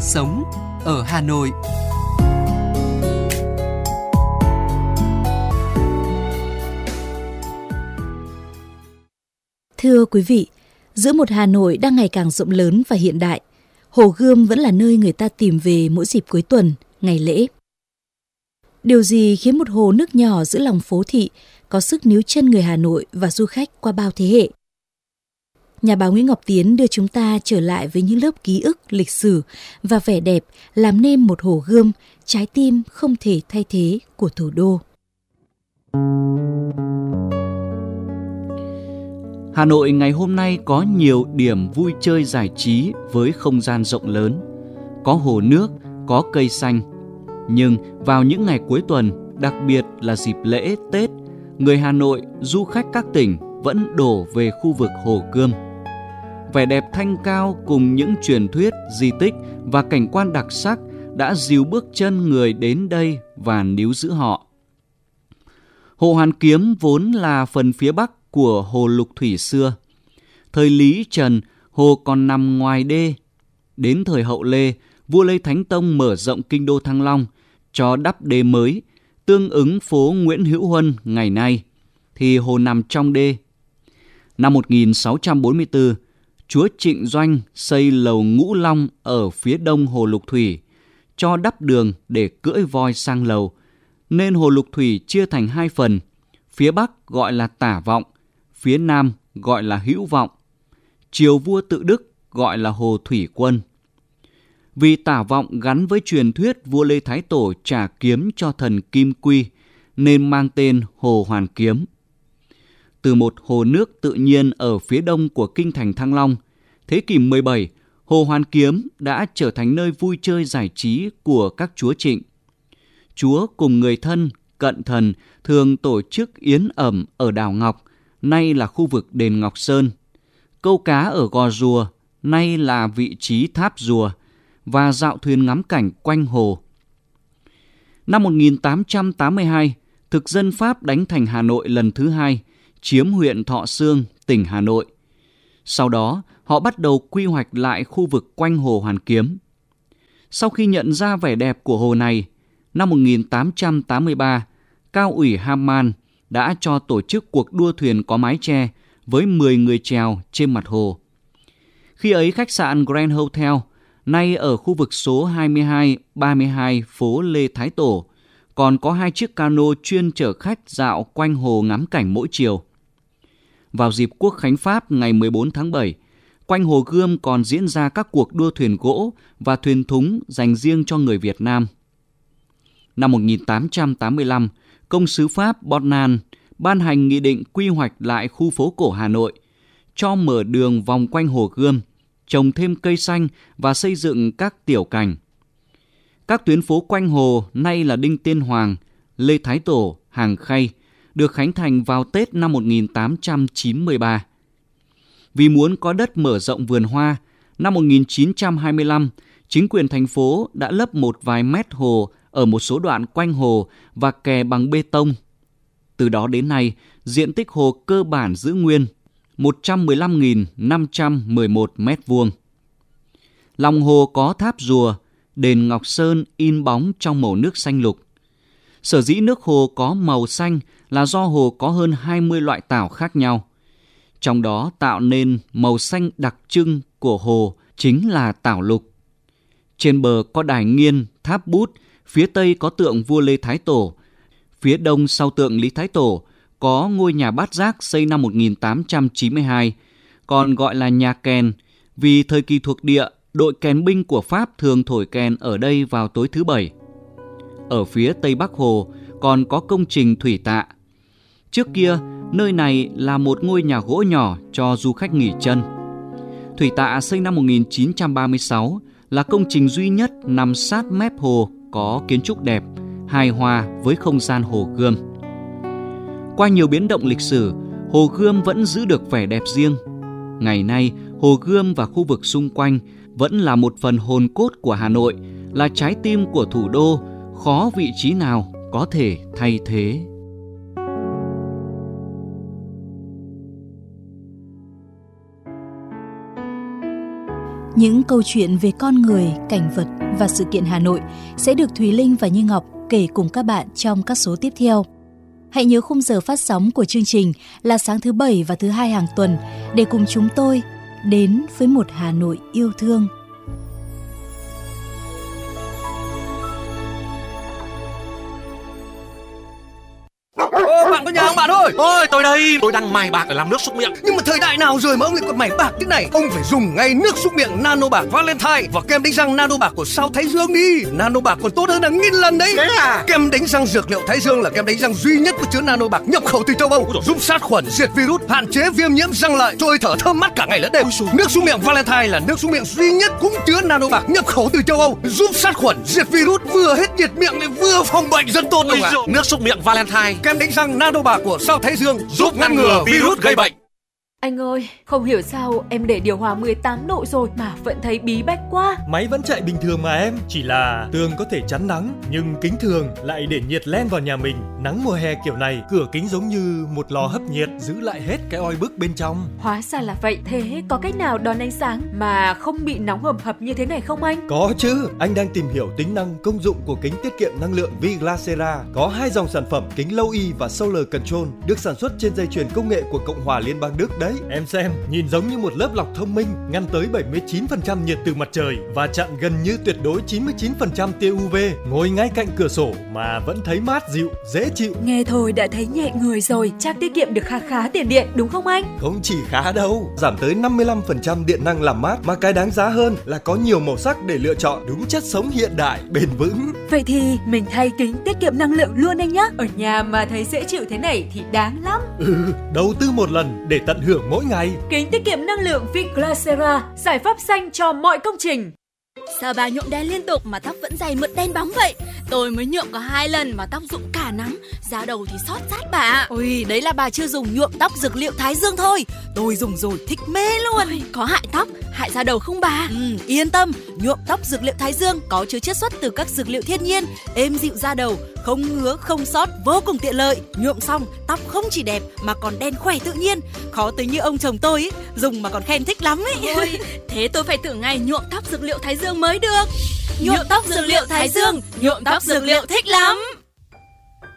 sống ở Hà Nội. Thưa quý vị, giữa một Hà Nội đang ngày càng rộng lớn và hiện đại, Hồ Gươm vẫn là nơi người ta tìm về mỗi dịp cuối tuần, ngày lễ. Điều gì khiến một hồ nước nhỏ giữa lòng phố thị có sức níu chân người Hà Nội và du khách qua bao thế hệ? Nhà báo Nguyễn Ngọc Tiến đưa chúng ta trở lại với những lớp ký ức lịch sử và vẻ đẹp làm nên một Hồ Gươm, trái tim không thể thay thế của thủ đô. Hà Nội ngày hôm nay có nhiều điểm vui chơi giải trí với không gian rộng lớn. Có hồ nước, có cây xanh. Nhưng vào những ngày cuối tuần, đặc biệt là dịp lễ, Tết, người Hà Nội, du khách các tỉnh vẫn đổ về khu vực Hồ Gươm. Vẻ đẹp thanh cao cùng những truyền thuyết, di tích và cảnh quan đặc sắc đã dìu bước chân người đến đây và níu giữ họ. Hồ Hoàn Kiếm vốn là phần phía bắc của hồ Lục Thủy xưa. Thời Lý Trần, hồ còn nằm ngoài đê. Đến thời Hậu Lê, vua Lê Thánh Tông mở rộng kinh đô Thăng Long, cho đắp đê mới, tương ứng phố Nguyễn Hữu Huân ngày nay, thì hồ nằm trong đê. Năm 1644, chúa Trịnh Doanh xây lầu Ngũ Long ở phía đông hồ Lục Thủy, cho đắp đường để cưỡi voi sang lầu, nên hồ Lục Thủy chia thành hai phần, phía bắc gọi là Tả Vọng, phía nam gọi là Hữu Vọng. Triều vua Tự Đức gọi là hồ Thủy Quân. Vì Tả Vọng gắn với truyền thuyết vua Lê Thái Tổ trả kiếm cho thần Kim Quy, nên mang tên Hồ Hoàn Kiếm. Từ một hồ nước tự nhiên ở phía đông của kinh thành Thăng Long, thế kỷ 17, Hồ Hoàn Kiếm đã trở thành nơi vui chơi giải trí của các chúa Trịnh. Chúa cùng người thân, cận thần thường tổ chức yến ẩm ở đảo Ngọc, nay là khu vực đền Ngọc Sơn, câu cá ở Gò Rùa, nay là vị trí tháp Rùa, và dạo thuyền ngắm cảnh quanh hồ. Năm 1882, thực dân Pháp đánh thành Hà Nội lần thứ hai, chiếm huyện Thọ Xương, tỉnh Hà Nội. Sau đó, họ bắt đầu quy hoạch lại khu vực quanh hồ Hoàn Kiếm. Sau khi nhận ra vẻ đẹp của hồ này, năm 1883, Cao ủy Haman đã cho tổ chức cuộc đua thuyền có mái che với 10 người chèo trên mặt hồ. Khi ấy, khách sạn Grand Hotel, nay ở khu vực số 22-32 phố Lê Thái Tổ, còn có 2 chiếc cano chuyên chở khách dạo quanh hồ ngắm cảnh mỗi chiều. Vào dịp Quốc khánh Pháp ngày 14 tháng 7, quanh Hồ Gươm còn diễn ra các cuộc đua thuyền gỗ và thuyền thúng dành riêng cho người Việt Nam. Năm 1885, công sứ Pháp Bonnan ban hành nghị định quy hoạch lại khu phố cổ Hà Nội, cho mở đường vòng quanh Hồ Gươm, trồng thêm cây xanh và xây dựng các tiểu cảnh. Các tuyến phố quanh hồ nay là Đinh Tiên Hoàng, Lê Thái Tổ, Hàng Khay, được khánh thành vào Tết năm 1893. Vì muốn có đất mở rộng vườn hoa, năm 1925, chính quyền thành phố đã lấp một vài mét hồ ở một số đoạn quanh hồ và kè bằng bê tông. Từ đó đến nay, diện tích hồ cơ bản giữ nguyên, 115.511 mét vuông. Lòng hồ có tháp Rùa, đền Ngọc Sơn in bóng trong màu nước xanh lục. Sở dĩ nước hồ có màu xanh là do hồ có hơn 20 loại tảo khác nhau. Trong đó tạo nên màu xanh đặc trưng của hồ chính là tảo lục. Trên bờ có đài nghiên, tháp bút, phía tây có tượng vua Lê Thái Tổ. Phía đông sau tượng Lý Thái Tổ có ngôi nhà bát giác xây năm 1892, còn gọi là nhà kèn, vì thời kỳ thuộc địa, đội kèn binh của Pháp thường thổi kèn ở đây vào tối thứ Bảy. Ở phía tây bắc hồ còn có công trình thủy tạ. Trước kia, nơi này là một ngôi nhà gỗ nhỏ cho du khách nghỉ chân. Thủy tạ xây năm 1936 là công trình duy nhất nằm sát mép hồ có kiến trúc đẹp, hài hòa với không gian Hồ Gươm. Qua nhiều biến động lịch sử, Hồ Gươm vẫn giữ được vẻ đẹp riêng. Ngày nay, Hồ Gươm và khu vực xung quanh vẫn là một phần hồn cốt của Hà Nội, là trái tim của thủ đô, khó vị trí nào có thể thay thế. Những câu chuyện về con người, cảnh vật và sự kiện Hà Nội sẽ được Thùy Linh và Như Ngọc kể cùng các bạn trong các số tiếp theo. Hãy nhớ khung giờ phát sóng của chương trình là sáng thứ 7 và thứ 2 hàng tuần để cùng chúng tôi đến với một Hà Nội yêu thương. Bạn có nhà không bạn ơi? Ôi tôi đây, tôi đang mài bạc để làm nước súc miệng. Nhưng mà thời đại nào rồi mà ông lại còn mày bạc thế này? Ông phải dùng ngay nước súc miệng Nano Bạc Valentine và kem đánh răng Nano Bạc của Sao Thái Dương đi. Nano Bạc còn tốt hơn là 1000 lần đấy. Thế à? Kem đánh răng dược liệu Thái Dương là kem đánh răng duy nhất có chứa Nano Bạc nhập khẩu từ châu Âu, giúp sát khuẩn, diệt virus, hạn chế viêm nhiễm răng lợi, trôi thở thơm mát cả ngày lẫn đêm. Nước súc miệng Valentine là nước súc miệng duy nhất cũng chứa Nano Bạc nhập khẩu từ châu Âu, giúp sát khuẩn, diệt virus, vừa hết nhiệt miệng lại vừa phòng bệnh, rất tốt luôn ạ. Nước súc miệng Valentine, Kem đánh răng Nano Bạc của Sao Thái Dương giúp ngăn ngừa virus gây bệnh. Anh ơi, không hiểu sao em để điều hòa 18 độ rồi mà vẫn thấy bí bách quá. Máy vẫn chạy bình thường mà em, chỉ là tường có thể chắn nắng, nhưng kính thường lại để nhiệt len vào nhà mình. Nắng mùa hè kiểu này, cửa kính giống như một lò hấp nhiệt, giữ lại hết cái oi bức bên trong. Hóa ra là vậy, thế có cách nào đón ánh sáng mà không bị nóng hầm hập như thế này không anh? Có chứ, anh đang tìm hiểu tính năng công dụng của kính tiết kiệm năng lượng Viglasera. Có 2 dòng sản phẩm kính Low E và Solar Control được sản xuất trên dây chuyền công nghệ của Cộng hòa Liên bang Đức đấy. Em xem, nhìn giống như một lớp lọc thông minh, ngăn tới 79% nhiệt từ mặt trời và chặn gần như tuyệt đối 99% tia UV. Ngồi ngay cạnh cửa sổ mà vẫn thấy mát dịu, dễ chịu. Nghe thôi đã thấy nhẹ người rồi, chắc tiết kiệm được khá tiền điện đúng không anh? Không chỉ khá đâu, giảm tới 55% điện năng làm mát, mà cái đáng giá hơn là có nhiều màu sắc để lựa chọn, đúng chất sống hiện đại, bền vững. Vậy thì mình thay kính tiết kiệm năng lượng luôn anh nhé. Ở nhà mà thấy dễ chịu thế này thì đáng lắm. Đầu tư một lần để tận hưởng mỗi ngày. Kính tiết kiệm năng lượng Viglasera, giải pháp xanh cho mọi công trình. Sao bà nhuộm đen liên tục mà tóc vẫn dày mượt đen bóng vậy? Tôi mới nhuộm có 2 lần mà tóc rụng cả nắng, da đầu thì xót rát bà. Ôi, đấy là bà chưa dùng nhuộm tóc dược liệu Thái Dương thôi. Tôi dùng rồi thích mê luôn. Ôi, có hại tóc, hại da đầu không bà? Yên tâm, nhuộm tóc dược liệu Thái Dương có chứa chiết xuất từ các dược liệu thiên nhiên, êm dịu da đầu, không ngứa, không xót, vô cùng tiện lợi. Nhuộm xong, tóc không chỉ đẹp mà còn đen khỏe tự nhiên. Khó tính như ông chồng tôi ấy, dùng mà còn khen thích lắm ấy. Ôi, thế tôi phải thử ngày nhuộm tóc dược liệu Thái Dương mới được. Nhuộm tóc dược liệu Thái Dương, nhuộm tóc dược liệu thích lắm.